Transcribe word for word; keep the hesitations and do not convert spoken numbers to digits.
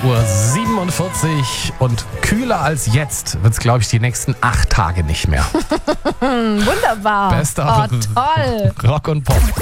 Uhr siebenundvierzig und kühler als jetzt wird es, glaube ich, die nächsten acht Tage nicht mehr. Wunderbar. Bester oh, toll. Rock und Pop.